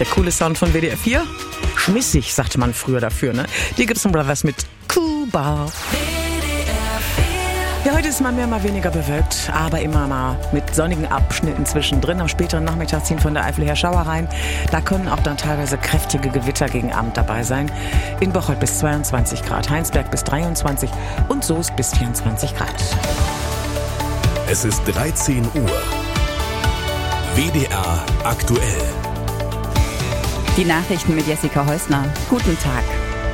Der coole Sound von WDR 4. Schmissig, sagte man früher dafür, ne? Die Gibson Brothers mit Kuba. Ja, heute ist mal mehr, mal weniger bewölkt, aber immer mal mit sonnigen Abschnitten zwischendrin. Am späteren Nachmittag ziehen von der Eifel her Schauer rein. Da können auch dann teilweise kräftige Gewitter gegen Abend dabei sein. In Bocholt bis 22 Grad, Heinsberg bis 23 und Soest bis 24 Grad. Es ist 13 Uhr. WDR aktuell. Die Nachrichten mit Jessica Häusner. Guten Tag.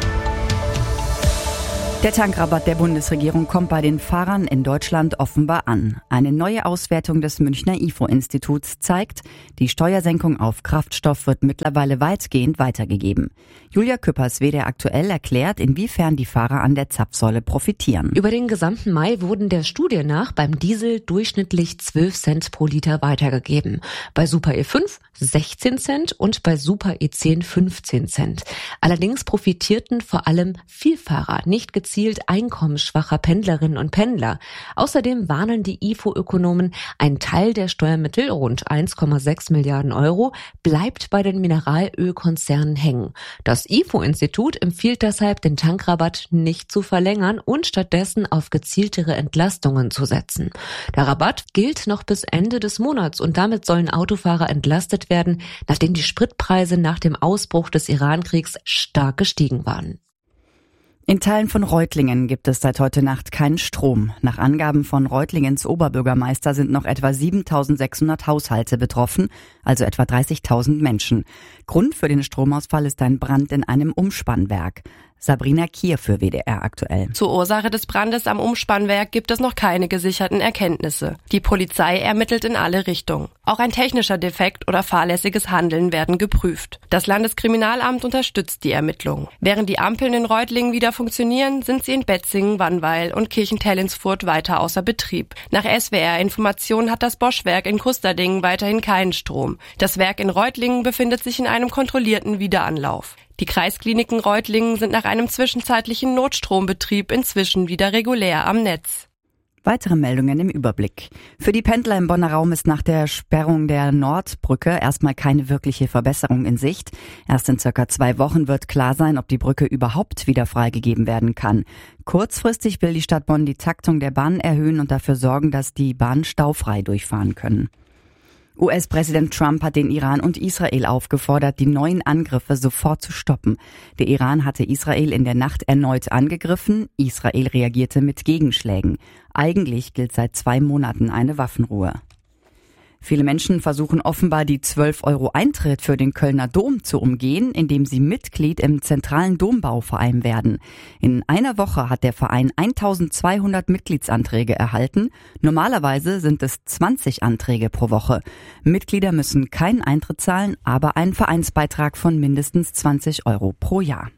Der Tankrabatt der Bundesregierung kommt bei den Fahrern in Deutschland offenbar an. Eine neue Auswertung des Münchner IFO-Instituts zeigt, die Steuersenkung auf Kraftstoff wird mittlerweile weitgehend weitergegeben. Julia Küppers, WDR aktuell, erklärt, inwiefern die Fahrer an der Zapfsäule profitieren. Über den gesamten Mai wurden der Studie nach beim Diesel durchschnittlich 12 Cent pro Liter weitergegeben. Bei Super E5 16 Cent und bei Super E10 15 Cent. Allerdings profitierten vor allem Vielfahrer, nicht gezielt einkommensschwacher Pendlerinnen und Pendler. Außerdem warnen die IFO-Ökonomen, ein Teil der Steuermittel, rund 1,6 Milliarden Euro, bleibt bei den Mineralölkonzernen hängen. Das IFO-Institut empfiehlt deshalb, den Tankrabatt nicht zu verlängern und stattdessen auf gezieltere Entlastungen zu setzen. Der Rabatt gilt noch bis Ende des Monats und damit sollen Autofahrer entlastet werden, nachdem die Spritpreise nach dem Ausbruch des Irankriegs stark gestiegen waren. In Teilen von Reutlingen gibt es seit heute Nacht keinen Strom. Nach Angaben von Reutlingens Oberbürgermeister sind noch etwa 7.600 Haushalte betroffen, also etwa 30.000 Menschen. Grund für den Stromausfall ist ein Brand in einem Umspannwerk. Sabrina Kier für WDR aktuell. Zur Ursache des Brandes am Umspannwerk gibt es noch keine gesicherten Erkenntnisse. Die Polizei ermittelt in alle Richtungen. Auch ein technischer Defekt oder fahrlässiges Handeln werden geprüft. Das Landeskriminalamt unterstützt die Ermittlungen. Während die Ampeln in Reutlingen wieder funktionieren, sind sie in Betzingen, Wannweil und Kirchentellensfurt weiter außer Betrieb. Nach SWR-Informationen hat das Boschwerk in Kusterdingen weiterhin keinen Strom. Das Werk in Reutlingen befindet sich in einem kontrollierten Wiederanlauf. Die Kreiskliniken Reutlingen sind nach einem zwischenzeitlichen Notstrombetrieb inzwischen wieder regulär am Netz. Weitere Meldungen im Überblick. Für die Pendler im Bonner Raum ist nach der Sperrung der Nordbrücke erstmal keine wirkliche Verbesserung in Sicht. Erst in circa 2 Wochen wird klar sein, ob die Brücke überhaupt wieder freigegeben werden kann. Kurzfristig will die Stadt Bonn die Taktung der Bahn erhöhen und dafür sorgen, dass die Bahnen staufrei durchfahren können. US-Präsident Trump hat den Iran und Israel aufgefordert, die neuen Angriffe sofort zu stoppen. Der Iran hatte Israel in der Nacht erneut angegriffen. Israel reagierte mit Gegenschlägen. Eigentlich gilt seit 2 Monaten eine Waffenruhe. Viele Menschen versuchen offenbar, die 12 € Eintritt für den Kölner Dom zu umgehen, indem sie Mitglied im zentralen Dombauverein werden. In einer Woche hat der Verein 1200 Mitgliedsanträge erhalten. Normalerweise sind es 20 Anträge pro Woche. Mitglieder müssen keinen Eintritt zahlen, aber einen Vereinsbeitrag von mindestens 20 € pro Jahr.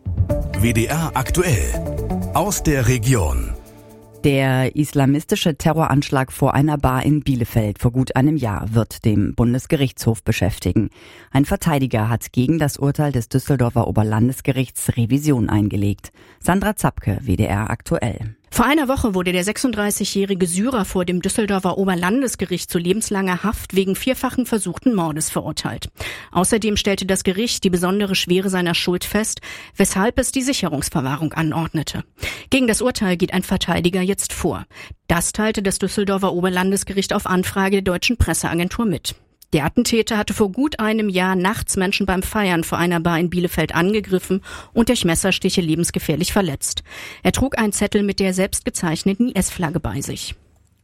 WDR aktuell. Aus der Region. Der islamistische Terroranschlag vor einer Bar in Bielefeld vor gut einem Jahr wird den Bundesgerichtshof beschäftigen. Ein Verteidiger hat gegen das Urteil des Düsseldorfer Oberlandesgerichts Revision eingelegt. Sandra Zapke, WDR aktuell. Vor einer Woche wurde der 36-jährige Syrer vor dem Düsseldorfer Oberlandesgericht zu lebenslanger Haft wegen 4-fachen versuchten Mordes verurteilt. Außerdem stellte das Gericht die besondere Schwere seiner Schuld fest, weshalb es die Sicherungsverwahrung anordnete. Gegen das Urteil geht ein Verteidiger jetzt vor. Das teilte das Düsseldorfer Oberlandesgericht auf Anfrage der Deutschen Presseagentur mit. Der Attentäter hatte vor gut einem Jahr nachts Menschen beim Feiern vor einer Bar in Bielefeld angegriffen und durch Messerstiche lebensgefährlich verletzt. Er trug einen Zettel mit der selbst gezeichneten IS-Flagge bei sich.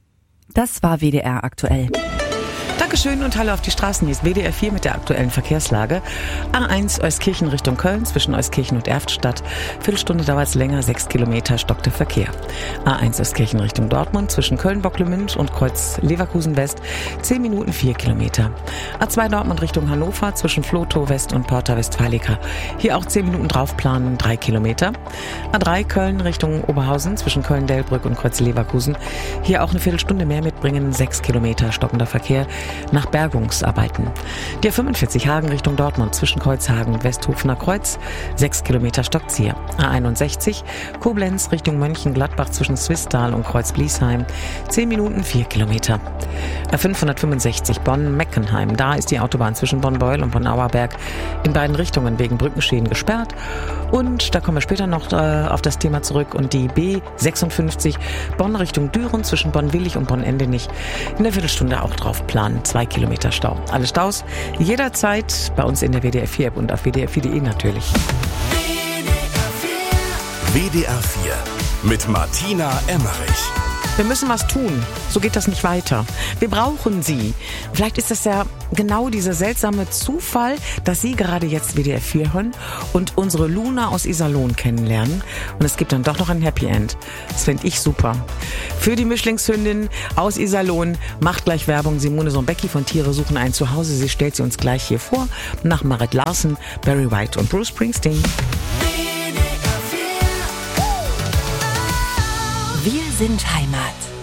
Das war WDR aktuell. Dankeschön und hallo auf die Straßen. Hier ist WDR 4 mit der aktuellen Verkehrslage. A1 Euskirchen Richtung Köln zwischen Euskirchen und Erftstadt. Viertelstunde dauert es länger, 6 Kilometer stockt der Verkehr. A1 Euskirchen Richtung Dortmund zwischen Köln-Bocklemünd und Kreuz Leverkusen West 10 Minuten 4 Kilometer. A2 Dortmund Richtung Hannover zwischen Flotow West und Porta Westfalica. Hier auch 10 Minuten draufplanen, 3 Kilometer. A3 Köln Richtung Oberhausen zwischen Köln-Delbrück und Kreuz Leverkusen. Hier auch eine Viertelstunde mehr mitbringen, 6 Kilometer stockender Verkehr. nach Bergungsarbeiten. Die A45 Hagen Richtung Dortmund zwischen Kreuzhagen und Westhofener Kreuz, 6 Kilometer Stockzieher. A61 Koblenz Richtung Mönchengladbach zwischen Swisttal und Kreuz-Bliesheim, 10 Minuten 4 Kilometer. A565 Bonn-Meckenheim, da ist die Autobahn zwischen Bonn-Beul und Bonn-Auerberg in beiden Richtungen wegen Brückenschäden gesperrt. Und da kommen wir später noch auf das Thema zurück. Und die B56 Bonn Richtung Düren zwischen Bonn-Willig und Bonn-Endenich in der Viertelstunde auch drauf planen. 2 Kilometer Stau. Alle Staus jederzeit bei uns in der WDR 4 App und auf WDR4.de natürlich. WDR 4 mit Martina Emmerich. Wir müssen was tun. So geht das nicht weiter. Wir brauchen Sie. Vielleicht ist es ja genau dieser seltsame Zufall, dass Sie gerade jetzt WDR 4 hören und unsere Luna aus Iserlohn kennenlernen. Und es gibt dann doch noch ein Happy End. Das finde ich super. Für die Mischlingshündin aus Iserlohn macht gleich Werbung Simone Sombecki von Tiere suchen ein Zuhause. Sie stellt sie uns gleich hier vor. Nach Marit Larsen, Barry White und Bruce Springsteen. Wir sind Heimat.